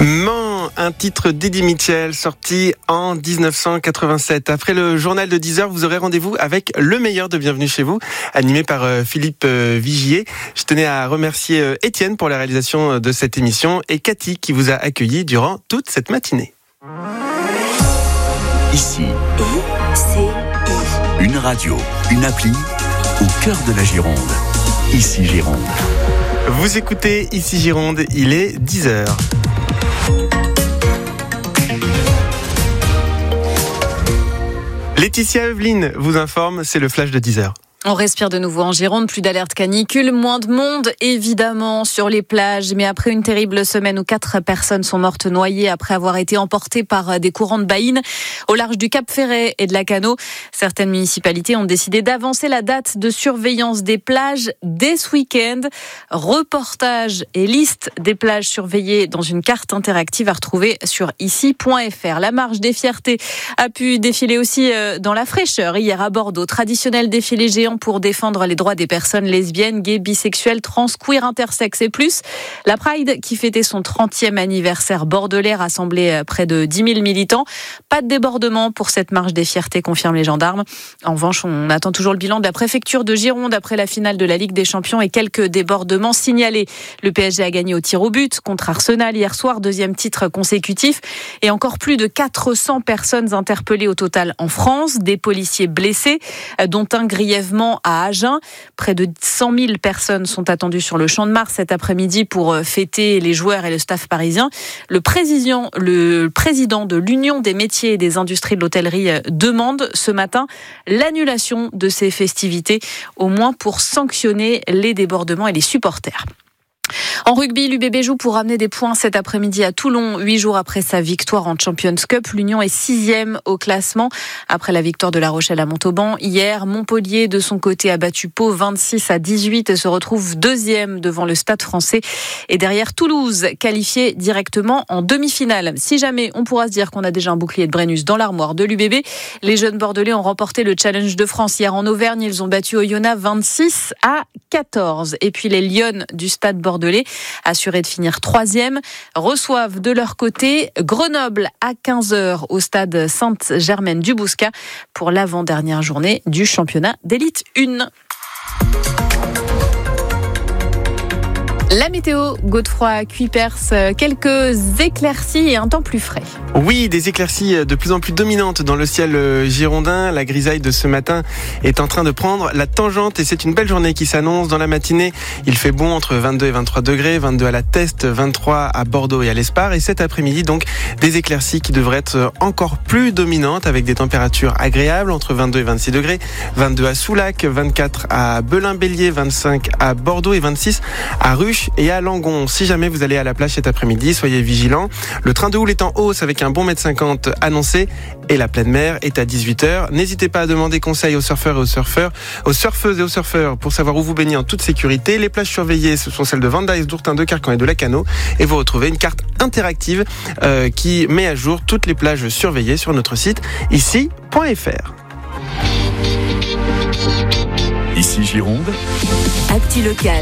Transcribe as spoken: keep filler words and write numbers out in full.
Mans, un titre d'Eddie Mitchell sorti en dix-neuf cent quatre-vingt-sept. Après le journal de dix heures, vous aurez rendez-vous avec le meilleur de Bienvenue chez vous, animé par Philippe Vigier. Je tenais à remercier Étienne pour la réalisation de cette émission et Cathy qui vous a accueilli durant toute cette matinée. Ici, I C I. Une radio, une appli au cœur de la Gironde. Ici Gironde. Vous écoutez Ici Gironde, il est dix heures. Laetitia Evelyne vous informe, c'est le flash de dix heures. On respire de nouveau en Gironde, plus d'alerte canicule, moins de monde évidemment sur les plages. Mais après une terrible semaine où quatre personnes sont mortes noyées après avoir été emportées par des courants de baïnes au large du Cap Ferret et de Lacanau, certaines municipalités ont décidé d'avancer la date de surveillance des plages dès ce week-end. Reportage et liste des plages surveillées dans une carte interactive à retrouver sur ici point f r. La marche des fiertés a pu défiler aussi dans la fraîcheur hier à Bordeaux. Traditionnel défilé géant pour défendre les droits des personnes lesbiennes, gays, bisexuelles, trans, queer, intersexes et plus. La Pride qui fêtait son trentième anniversaire bordelais rassemblait près de dix mille militants. Pas de débordement pour cette marche des fiertés, confirment les gendarmes. En revanche, on attend toujours le bilan de la préfecture de Gironde après la finale de la Ligue des Champions et quelques débordements signalés. Le P S G a gagné au tir au but contre Arsenal hier soir, deuxième titre consécutif et encore plus de quatre cents personnes interpellées au total en France, des policiers blessés, dont un grièvement à Agen. Près de cent mille personnes sont attendues sur le Champ de Mars cet après-midi pour fêter les joueurs et le staff parisien. Le président, le président de l'Union des métiers et des industries de l'hôtellerie demande ce matin l'annulation de ces festivités, au moins pour sanctionner les débordements et les supporters. En rugby, l'U B B joue pour ramener des points cet après-midi à Toulon. Huit jours après sa victoire en Champions Cup, l'Union est sixième au classement. Après la victoire de La Rochelle à Montauban hier, Montpellier de son côté a battu Pau vingt-six à dix-huit et se retrouve deuxième devant le Stade Français. Et derrière Toulouse, qualifié directement en demi-finale. Si jamais on pourra se dire qu'on a déjà un bouclier de Brennus dans l'armoire de l'U B B, les jeunes Bordelais ont remporté le Challenge de France hier en Auvergne. Ils ont battu Oyonnax vingt-six à quatorze. Et puis les Lions du Stade Bordelais, assurés de finir troisième, reçoivent de leur côté Grenoble à quinze heures au stade Sainte-Germaine-du-Bouscat pour l'avant-dernière journée du championnat d'élite un. La météo, Godefroy Cuypers, quelques éclaircies et un temps plus frais. Oui, des éclaircies de plus en plus dominantes dans le ciel girondin. La grisaille de ce matin est en train de prendre la tangente et c'est une belle journée qui s'annonce. Dans la matinée, il fait bon entre vingt-deux et vingt-trois degrés, vingt-deux à la Teste, vingt-trois à Bordeaux et à l'Espar. Et cet après-midi, donc, des éclaircies qui devraient être encore plus dominantes avec des températures agréables entre vingt-deux et vingt-six degrés, vingt-deux à Soulac, vingt-quatre à Belin-Bélier, vingt-cinq à Bordeaux et vingt-six à Ruche et à Langon. Si jamais vous allez à la plage cet après-midi, soyez vigilants. Le train de houle est en hausse avec un bon mètre cinquante annoncé et la pleine mer est à dix-huit heures. N'hésitez pas à demander conseil aux surfeurs et aux surfeurs, aux surfeuses et aux surfeurs pour savoir où vous baignez en toute sécurité. Les plages surveillées, ce sont celles de Vendaïs, d'Ourtin, de Carcan et de Lacanau. Et vous retrouvez une carte interactive euh, qui met à jour toutes les plages surveillées sur notre site ici point f r. Ici Gironde. Actu locale.